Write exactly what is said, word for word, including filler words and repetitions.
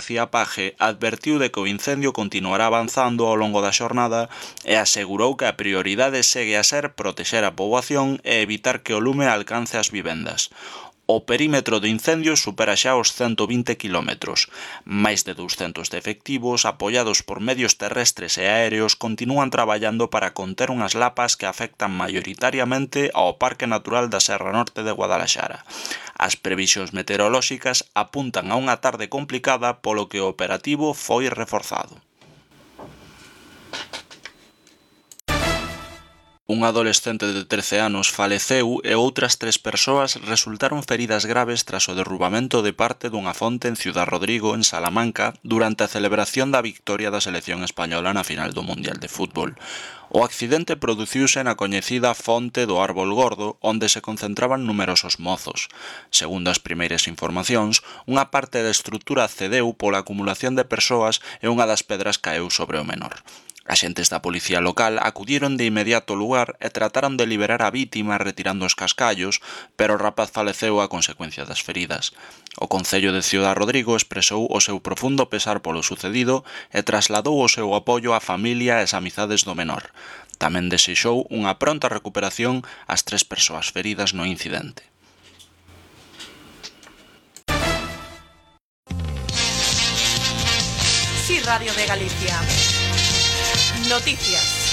García Paje advertiu de que o incendio continuará avanzando ao longo da xornada e asegurou que a prioridade segue a ser protexer a poboación e evitar que o lume alcance as vivendas. O perímetro do incendio supera xa os cento vinte quilómetros. Máis de douscentos de efectivos, apoiados por medios terrestres e aéreos, continúan traballando para conter unhas lapas que afectan maioritariamente ao Parque Natural da Serra Norte de Guadalaxara. As previsións meteorolóxicas apuntan a unha tarde complicada polo que o operativo foi reforzado. Un adolescente de trece anos faleceu e outras tres persoas resultaron feridas graves tras o derrubamento de parte dunha fonte en Ciudad Rodrigo, en Salamanca, durante a celebración da victoria da selección española na final do Mundial de Fútbol. O accidente produciuse na coñecida fonte do Árbol Gordo, onde se concentraban numerosos mozos. Segundo as primeiras informacións, unha parte da estrutura cedeu pola acumulación de persoas e unha das pedras caeu sobre o menor. Axentes da policía local acudiron de inmediato ao lugar e trataron de liberar a vítima retirando os cascallos, pero o rapaz faleceu a consecuencia das feridas. O Concello de Ciudad Rodrigo expresou o seu profundo pesar polo sucedido e trasladou o seu apoio á familia e as amizades do menor. Tamén desexou unha pronta recuperación ás tres persoas feridas no incidente. Sí, Radio de Galicia. Noticias.